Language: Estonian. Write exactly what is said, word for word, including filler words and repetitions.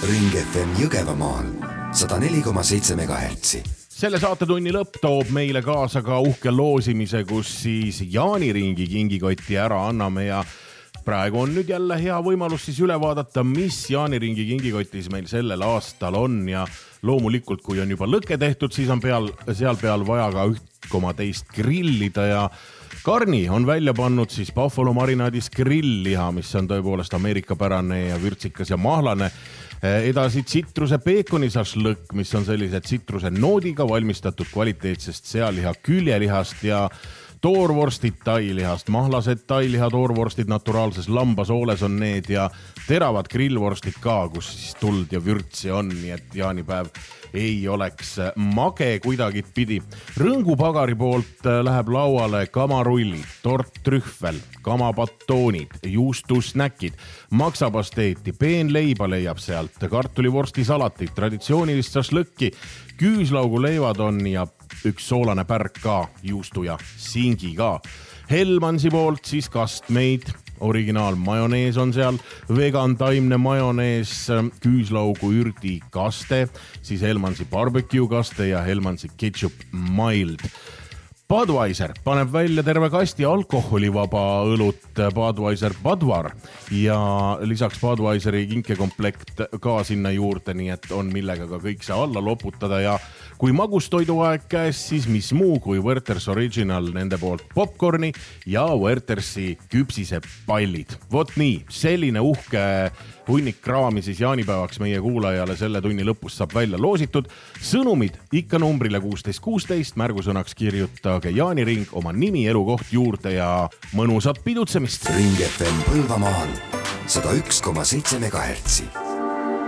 Ring F M Jõgevamaal sada neli koma seitse megahertsi. Selle saatetunni lõpp toob meile kaasa ka uhke loosimise, kus siis Jaaniringi kingikotti ära anname ja praegu on nüüd jälle hea võimalus siis üle vaadata, mis Jaaniringi kingikotis meil sellel aastal on ja loomulikult, kui on juba lõke tehtud, siis on peal, seal peal vaja ka üht koma teist grillida ja Karni on välja pannud siis Buffalo marinaadis grillliha, mis on tõepoolest ameerikapärane ja vürtsikas ja mahlane. Edasi tsitruse peekonisašlõkk, mis on sellise tsitruse noodiga valmistatud kvaliteetsest sealiha küljelihast ja toorvorstid tailihast, mahlased tailiha toorvorstid naturaalses lambasooles on need ja teravad grillvorstid ka, kus siis tuld ja vürtsi on, nii et jaanipäev ei oleks mage kuidagi pidi. Rõngupagari poolt läheb lauale kamarullid, torttrühvel, kamapatoonid, juustusnäkid, maksapasteeti, peenleiba leiab sealt, kartulivorsti salatit, traditsioonilist sašlõkki, küüslaugu leivad on ja üks soolane pärk ka, juustu ja singi ka. Helmansi poolt siis kastmeid, originaal majonees on seal, vegan taimne majonees, küüslaugu ürdi kaste, siis Helmansi barbecue kaste ja Helmansi ketchup mild. Budweiser paneb välja terve kasti alkoholivaba õlut Budweiser Budvar ja lisaks Budweiseri kinkekomplekt ka sinna juurde, nii et on millega ka kõik see alla loputada ja kui magustoiduaeg käes, siis mis muu kui Werther's Original nende poolt popcorni ja Werthersi küpsise pallid. Vot nii, selline uhke hunnik kraami siis jaanipäevaks meie kuulajale selle tunni lõpus saab välja loositud. Sõnumid ikka numbrile kuusteist kuusteist, märgusõnaks kirjutage Jaaniring oma nimi, elukoht juurde ja mõnusat pidutsemist. Ring F M Põlvamaal sada üks koma seitse megahertsi.